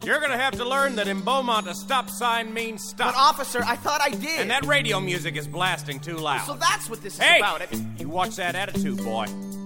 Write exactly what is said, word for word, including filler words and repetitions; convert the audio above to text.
You're gonna have to learn that in Beaumont a stop sign means stop. But, officer, I thought I did. And that radio music is blasting too loud. So that's what this is hey, about. It... You watch that attitude, boy.